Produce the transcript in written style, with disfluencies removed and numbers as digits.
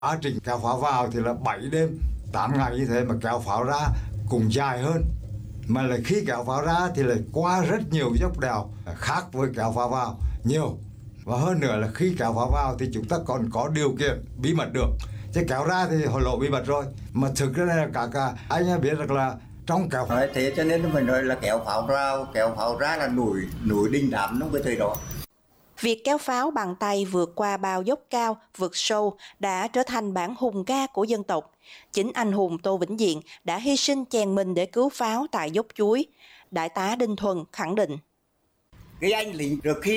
Quá trình kéo pháo vào thì là 7 đêm 8 ngày như thế, mà kéo pháo ra cũng dài hơn, mà là khi kéo pháo ra thì lại qua rất nhiều dốc đèo khác với kéo pháo vào nhiều. Và hơn nữa là khi kéo pháo vào thì chúng ta còn có điều kiện bí mật được, chứ kéo ra thì hồi lộ bí mật rồi. Mà thực ra là cả anh biết được là trong kéo pháo thế cho nên mình nói là kéo pháo ra là núi đình đám trong cái thời đó. Việc kéo pháo bằng tay vượt qua bao dốc cao, vượt sâu đã trở thành bản hùng ca của dân tộc. Chính anh hùng Tô Vĩnh Diện đã hy sinh chèn mình để cứu pháo tại dốc Chuối. Đại tá Đinh Thuần khẳng định. Cái anh lính trước khi